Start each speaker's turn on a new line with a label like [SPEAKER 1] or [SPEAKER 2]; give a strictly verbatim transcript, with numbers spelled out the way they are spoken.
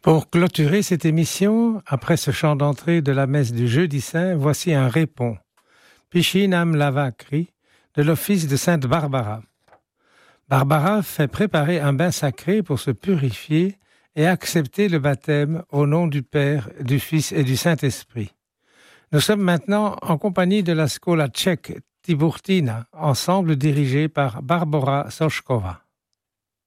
[SPEAKER 1] Pour clôturer cette émission, après ce chant d'entrée de la messe du Jeudi Saint, voici un répond. Piscinam lavacri, de l'office de Sainte Barbara. Barbara fait préparer un bain sacré pour se purifier et accepter le baptême au nom du Père, du Fils et du Saint-Esprit. Nous sommes maintenant en compagnie de la Scola tchèque Tiburtina, ensemble dirigé par Barbora Sošková.